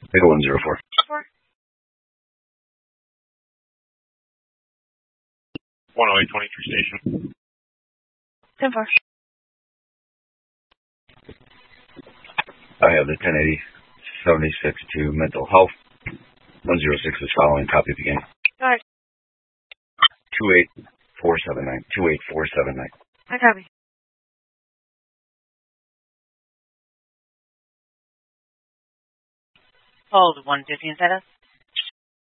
Echo 104. 10823 station. 10-4. I have the 1080-76 to mental health. 106 is following. Copy beginning. All right. 28479. 28479. I copy. Hold 150 inside us.